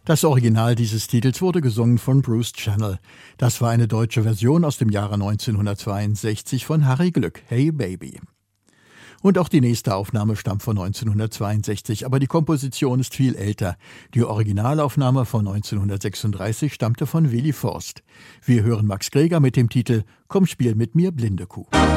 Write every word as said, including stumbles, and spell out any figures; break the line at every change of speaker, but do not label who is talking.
Das Original dieses Titels wurde gesungen von Bruce Channel. Das war eine deutsche Version aus dem Jahre neunzehnhundertzweiundsechzig von Harry Glück, Hey Baby. Und auch die nächste Aufnahme stammt von neunzehnhundertzweiundsechzig, aber die Komposition ist viel älter. Die Originalaufnahme von neunzehnhundertsechsunddreißig stammte von Willi Forst. Wir hören Max Greger mit dem Titel »Komm, spiel mit mir, blinde Kuh«.